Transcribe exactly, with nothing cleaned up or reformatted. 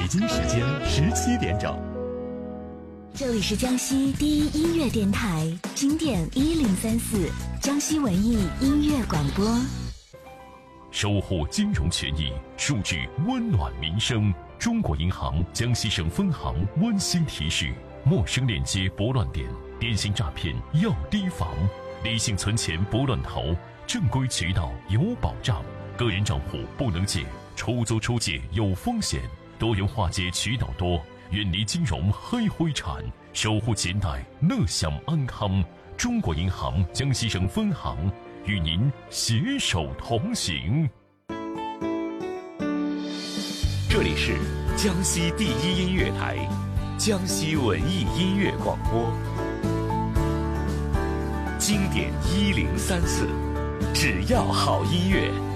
京时间十七点整。 这里是江西第一音乐电台经典一零三四，江西文艺音乐广播。 守护金融权益，数据温暖民生。中国银行江西省分行温馨提示：陌生链接拨乱点，电信诈骗要提防。理性存钱不乱投，正规渠道有保障。个人账户不能借，出租出借有风险。多元化解渠道多，远离金融黑灰产，守护钱袋乐享安康。中国银行江西省分行与您携手同行。 这里是江西第一音乐台，江西文艺音乐广播，经典一零三四，只要好音乐。